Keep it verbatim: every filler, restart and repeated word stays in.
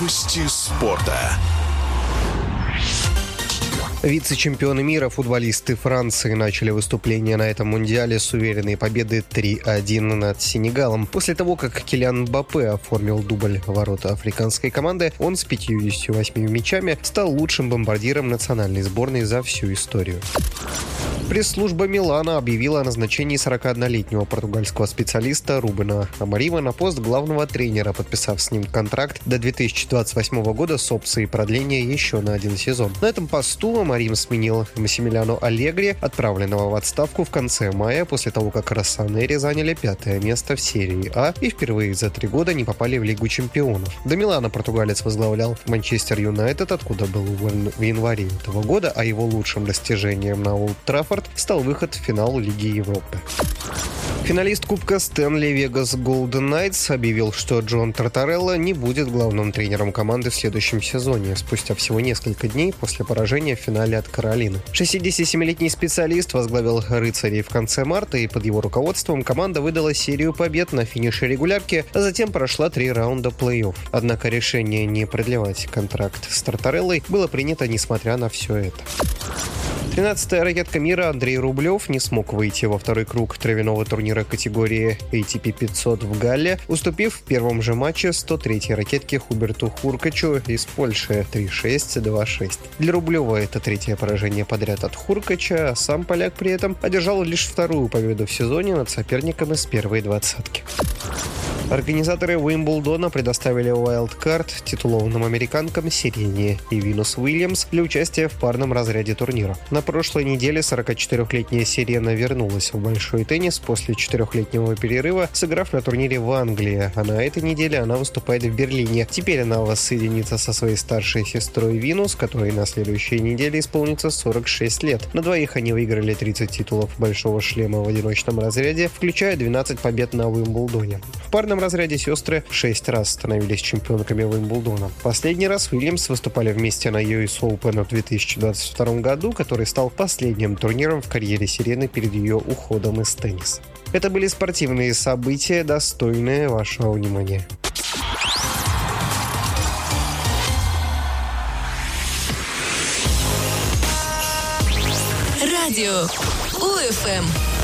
Новости спорта. Вице-чемпионы мира, футболисты Франции, начали выступление на этом мундиале с уверенной победы три один над Сенегалом. После того, как Килиан Мбаппе оформил дубль в ворота африканской команды, он с пятьюдесятью восьмью мячами стал лучшим бомбардиром национальной сборной за всю историю. Пресс-служба Милана объявила о назначении сорокаоднолетнего португальского специалиста Рубена Аморима на пост главного тренера, подписав с ним контракт до две тысячи двадцать восьмого года с опцией продления еще на один сезон. На этом посту Аморим сменил Массимилиано Аллегри, отправленного в отставку в конце мая после того, как Россонери заняли пятое место в серии А и впервые за три года не попали в Лигу чемпионов. До Милана португалец возглавлял Манчестер Юнайтед, откуда был уволен в январе этого года, а его лучшим достижением на Олд Траффорд стал выход в финал Лиги Европы. Финалист Кубка Стэнли Vegas Golden Knights объявил, что Джон Тартарелло не будет главным тренером команды в следующем сезоне, спустя всего несколько дней после поражения в финале от Каролины. шестидесятисемилетний специалист возглавил «Рыцарей» в конце марта, и под его руководством команда выдала серию побед на финише регулярки, а затем прошла три раунда плей-офф. Однако решение не продлевать контракт с Тартареллой было принято несмотря на все это. тринадцатая ракетка мира Андрей Рублев не смог выйти во второй круг травяного турнира категории эй ти пи пятьсот в Галле, уступив в первом же матче сто третьей ракетке Хуберту Хуркачу из Польши три шесть - два шесть. Для Рублева это третье поражение подряд от Хуркача, а сам поляк при этом одержал лишь вторую победу в сезоне над соперником из первой двадцатки. Организаторы Уимблдона предоставили вайлдкарт титулованным американкам Сирене и Винус Уильямс для участия в парном разряде турнира. На прошлой неделе сорокачетырехлетняя Сирена вернулась в большой теннис после четырехлетнего перерыва, сыграв на турнире в Англии, а на этой неделе она выступает в Берлине. Теперь она воссоединится со своей старшей сестрой Винус, которой на следующей неделе исполнится сорок шесть лет. На двоих они выиграли тридцать титулов большого шлема в одиночном разряде, включая двенадцать побед на Уимблдоне. В парном разряде сестры шесть раз становились чемпионками Уимблдона. Последний раз Уильямс выступали вместе на ю эс Open в две тысячи двадцать втором году, который стал последним турниром в карьере Сирены перед ее уходом из тенниса. Это были спортивные события, достойные вашего внимания. Радио УФМ.